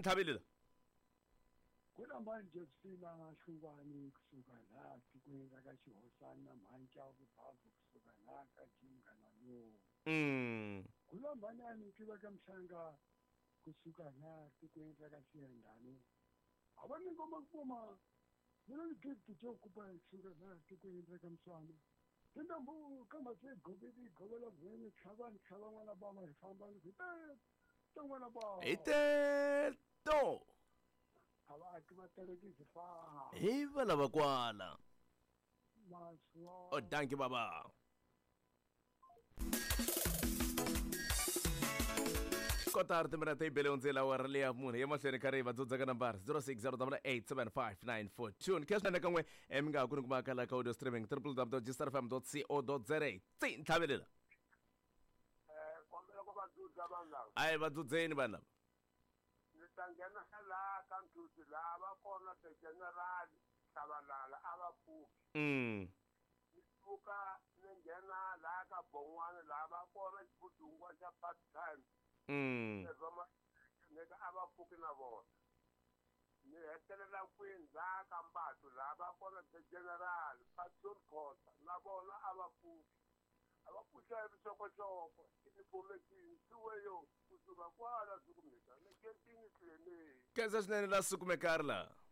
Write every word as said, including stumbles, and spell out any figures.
Nthabile la. Kulamba nje sina ngahlukani kusuka la kwenza kaShihosana manje ukubhavu kusuka la kaJinga nalo. Mm. Kulamba nani kiba kamhlanga kusuka la kwenza kaSiyandani. Abanye ngoma kupoma mina ngithi jokuba kusuka la kwenza kamswana. Tindambu kama tse gobedi gobela vene chaban chabana baba ifamba ngite. Tongwana baba. Ite to. Abantu batelekise fa. Hey bala bakwala. Maswa. Oh dankie baba. Kotara timina te bele onzela wa rale ya mune yema hlene kare batsotsa ka number zero six zero eight seven five nine four two ni kesana ka ngwe em nga ku ni kuma kala ka audio streaming w w w dot gistarfm dot co dot za tsi nthabelela eh kombela ko batsotsa bana ai batsotseni bana nitangena la ka ntutsi la ba kona te general sabalala abafuki mm ifuka nengena la ka bongwane la ba kona ibudungwa ja part time mm ezoma neka abafuki na bona ni hetelela kwinza ka mbathu la ba kona te general pastor khosa na bona abafuki abapusha ibisokoshoko information siweyo kusuka kwala zukumeka nekentini sile keza swinene la sukumekari la